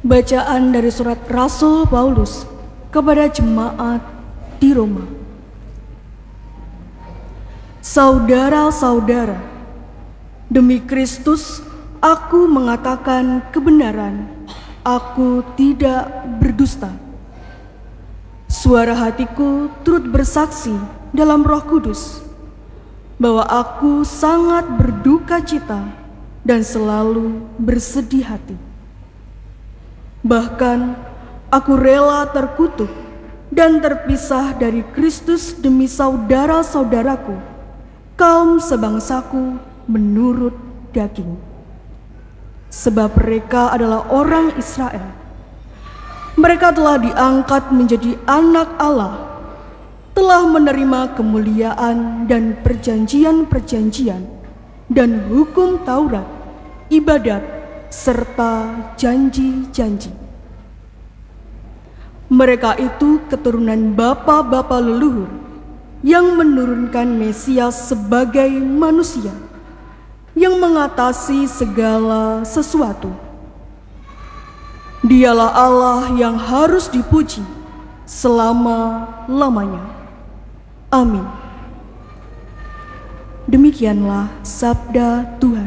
Bacaan dari surat Rasul Paulus kepada jemaat di Roma. Saudara-saudara, demi Kristus aku mengatakan kebenaran, aku tidak berdusta. Suara hatiku turut bersaksi dalam Roh Kudus bahwa aku sangat berduka cita dan selalu bersedih hati. Bahkan aku rela terkutuk dan terpisah dari Kristus demi saudara-saudaraku, kaum sebangsaku menurut daging. Sebab mereka adalah orang Israel. Mereka telah diangkat menjadi anak Allah, telah menerima kemuliaan dan perjanjian-perjanjian dan hukum Taurat, ibadat, serta janji-janji. Mereka itu keturunan bapa-bapa leluhur yang menurunkan Mesias sebagai manusia yang mengatasi segala sesuatu. Dialah Allah yang harus dipuji selama-lamanya. Amin. Demikianlah sabda Tuhan.